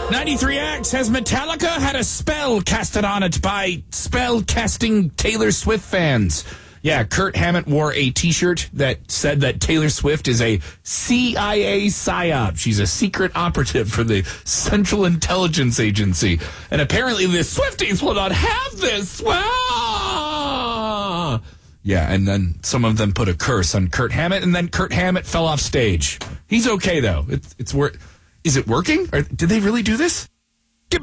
93X, has Metallica had a spell casted on it by spell-casting Taylor Swift fans? Yeah, Kurt Hammett wore a T-shirt that said that Taylor Swift is a CIA psyop. She's a secret operative for the Central Intelligence Agency. And apparently the Swifties will not have this. Ah! Yeah, and then some of them put a curse on Kurt Hammett, and then Kurt Hammett fell off stage. He's okay, though. Is it working? Or did they really do this?